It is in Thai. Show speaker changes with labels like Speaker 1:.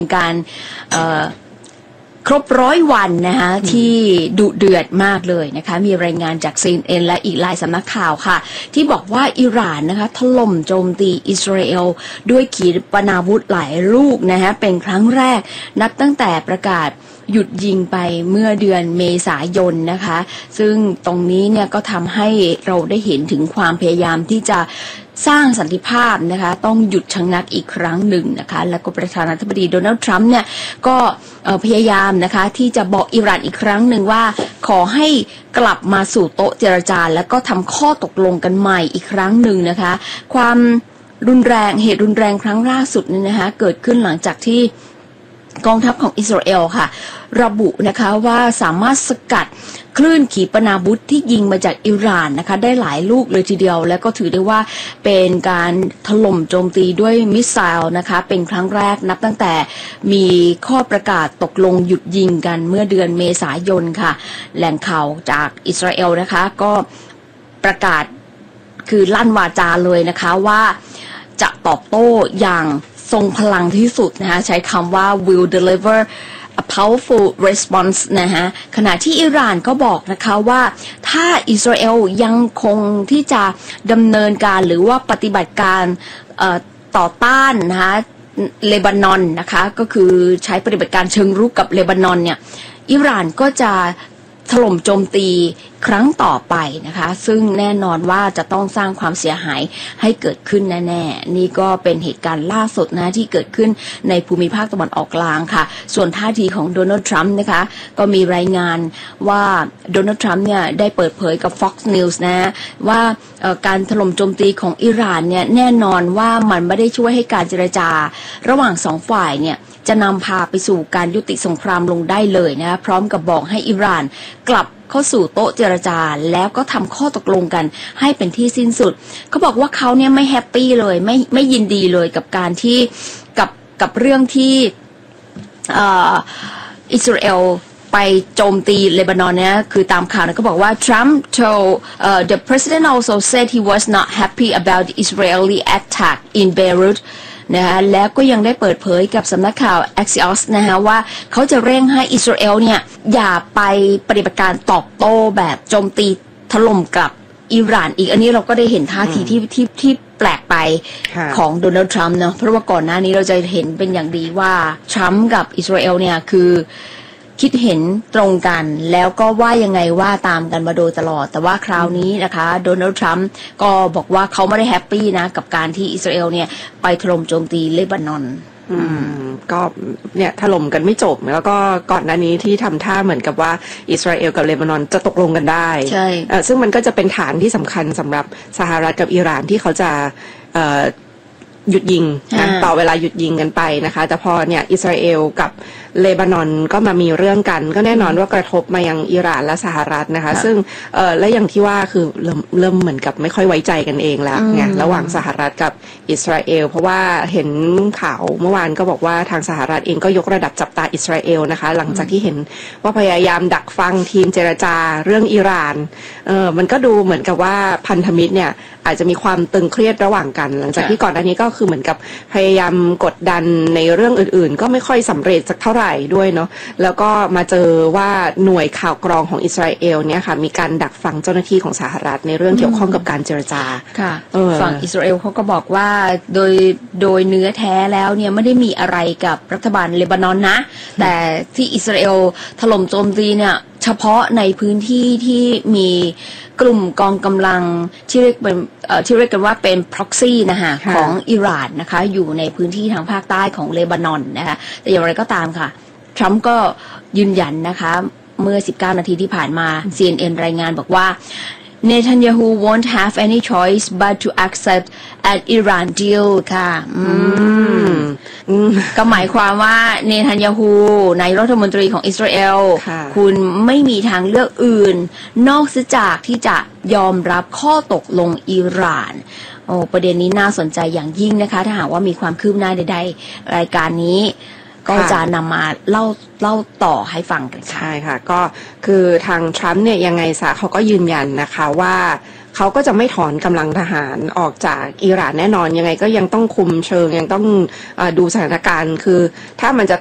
Speaker 1: การครบ100 วันนะคะที่ดุเดือดมากเลยนะคะมีรายงานจาก CNN และอีกหลายสำนักข่าวค่ะที่บอกว่าอิหร่านนะคะถล่มโจมตีอิสราเอลด้วยขีปนาวุธหลายลูกนะคะเป็นครั้งแรกนับตั้งแต่ประกาศหยุดยิงไปเมื่อเดือนเมษายนนะคะซึ่งตรงนี้เนี่ยก็ทำให้เราได้เห็นถึงความพยายามที่จะสร้างสันติภาพนะคะต้องหยุดชะงักอีกครั้งหนึ่งนะคะแล้วก็ประธานาธิบดีโดนัลด์ทรัมป์เนี่ยก็พยายามนะคะที่จะบอกอิหร่านอีกครั้งหนึ่งว่าขอให้กลับมาสู่โต๊ะเจรจาแล้วก็ทำข้อตกลงกันใหม่อีกครั้งหนึ่งนะคะความรุนแรงเหตุรุนแรงครั้งล่าสุดนี่นะคะเกิดขึ้นหลังจากที่กองทัพของอิสราเอลค่ะระบุนะคะว่าสามารถสกัดคลื่นขีปนาวุธที่ยิงมาจากอิหร่านนะคะได้หลายลูกเลยทีเดียวและก็ถือได้ว่าเป็นการถล่มโจมตีด้วยมิสไซล์นะคะเป็นครั้งแรกนับตั้งแต่มีข้อประกาศตกลงหยุดยิงกันเมื่อเดือนเมษายนค่ะแหล่งข่าวจากอิสราเอลนะคะก็ประกาศคือลั่นวาจาเลยนะคะว่าจะตอบโต้อย่างทรงพลังที่สุดนะคะใช้คำว่า will deliver a powerful response นะคะขณะที่อิหร่านก็บอกนะคะว่าถ้าอิสราเอลยังคงที่จะดำเนินการหรือว่าปฏิบัติการต่อต้านนะคะเลบานอนนะคะก็คือใช้ปฏิบัติการเชิงรุกกับเลบานอนเนี่ยอิหร่านก็จะถล่มโจมตีครั้งต่อไปนะคะซึ่งแน่นอนว่าจะต้องสร้างความเสียหายให้เกิดขึ้นแน่ๆนี่ก็เป็นเหตุการณ์ล่าสุดนะที่เกิดขึ้นในภูมิภาคตะวันออกกลางค่ะส่วนท่าทีของโดนัลด์ทรัมป์นะคะก็มีรายงานว่าโดนัลด์ทรัมป์เนี่ยได้เปิดเผยกับ Fox News นะว่าการถล่มโจมตีของอิหร่านเนี่ยแน่นอนว่ามันไม่ได้ช่วยให้การเจรจาระหว่างสองฝ่ายเนี่ยจะนำพาไปสู่การยุติสงครามลงได้เลยนะพร้อมกับบอกให้อิหร่านกลับเข้าสู่โต๊ะเจรจาแล้วก็ทำข้อตกลงกันให้เป็นที่สิ้นสุดเขาบอกว่าเขาเนี่ยไม่แฮปปี้เลยไม่ยินดีเลยกับการที่กับเรื่องที่อิสราเอลไปโจมตีเลบานอนเนี่ยคือตามข่าวนะก็บอกว่า Trump told the president also said he was not happy about the Israeli attack in Beirutนะคะแล้วก็ยังได้เปิดเผยกับสำนักข่าว Axios นะคะว่าเขาจะเร่งให้อิสราเอลเนี่ยอย่าไปปฏิบัติการตอบโต้แบบโจมตีถล่มกลับอิหร่านอีกอันนี้เราก็ได้เห็นท่าทีที่แปลกไปของโดนัลด์ทรัมป์เนาะเพราะว่าก่อนหน้านี้เราจะเห็นเป็นอย่างดีว่าทรัมป์กับอิสราเอลเนี่ยคือคิดเห็นตรงกันแล้วก็ว่ายังไงว่าตามกันมาโดยตลอดแต่ว่าคราวนี้นะคะโดนัลด์ทรัมป์ก็บอกว่าเขาไม่ได้แฮปปี้นะกับการที่อิสราเอลเนี่ยไปถล่มโจมตีเลบานอน
Speaker 2: ก็เนี่ยถล่มกันไม่จบแล้วก็ก่อนหน้านี้ที่ทำท่าเหมือนกับว่าอิสราเอลกับเลบานอนจะตกลงกันได้
Speaker 1: ใช่
Speaker 2: ซึ่งมันก็จะเป็นฐานที่สำคัญสำหรับสหรัฐกับอิหร่านที่เขาจะหยุดยิงนะต่อเวลาหยุดยิงกันไปนะคะแต่พอเนี่ยอิสราเอลกับเลบานอนก็มามีเรื่องกันก็แน่นอนว่ากระทบมายังอิหร่านและสหรัฐนะคะซึ่งและอย่างที่ว่าคือเริ่มเหมือนกับไม่ค่อยไว้ใจกันเองแล้วไงระหว่างสหรัฐกับอิสราเอลเพราะว่าเห็นข่าวเมื่อวานก็บอกว่าทางสหรัฐเองก็ยกระดับจับตาอิสราเอลนะคะหลังจากที่เห็นว่าพยายามดักฟังทีมเจรจาเรื่องอิหร่านมันก็ดูเหมือนกับว่าพันธมิตรเนี่ยอาจจะมีความตึงเครียดระหว่างกันหลังจากที่ก่อนหน้านี้ก็คือเหมือนกับพยายามกดดันในเรื่องอื่นๆก็ไม่ค่อยสำเร็จสักเท่าไหร่ด้วยเนาะแล้วก็มาเจอว่าหน่วยข่าวกรองของอิสราเอลเนี่ยค่ะมีการดักฟังเจ้าหน้าที่ของสหรัฐในเรื่องเกี่ยวข้องกับการเจรจา
Speaker 1: ค่ะฝั่งอิสราเอลเขาก็บอกว่าโดยเนื้อแท้แล้วเนี่ยไม่ได้มีอะไรกับรัฐบาลเลบานอนนะแต่ที่อิสราเอลถล่มโจมตีเนี่ยเฉพาะในพื้นที่ที่มีกลุ่มกองกำลังที่เรียกกันว่าเป็น proxy นะคะของอิหร่านนะคะอยู่ในพื้นที่ทางภาคใต้ของเลบานอนนะคะแต่อย่างไรก็ตามค่ะทรัมป์ก็ยืนยันนะคะเมื่อ19นาทีที่ผ่านมา CNN รายงานบอกว่าNetanyahu won't have any choice but to accept an Iran deal ค่ะก็หมายความว่าเนทันยาฮูนายรัฐมนตรีของอิสราเอลคุณไม่มีทางเลือกอื่นนอกจากที่จะยอมรับข้อตกลงอิหร่านประเด็นนี้น่าสนใจอย่างยิ่งนะคะถ้าหากว่ามีความคืบหน้าใดๆรายการนี้ก็จะนำมาเล่าต่อให้ฟังกันค่ะ
Speaker 2: ใช่ค่ะก็คือทางทรัมป์เนี่ยยังไงซะเขาก็ยืนยันนะคะว่าเขาก็จะไม่ถอนกำลังทหารออกจากอิหร่านแน่นอนยังไงก็ยังต้องคุมเชิงยังต้องดูสถานการณ์คือถ้ามันจะ